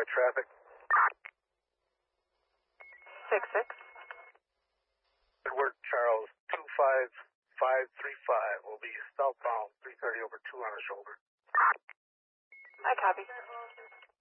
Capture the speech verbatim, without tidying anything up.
by traffic. Six six. Edward Charles, two five five three five. Will be southbound, three thirty over two on the shoulder. I copy.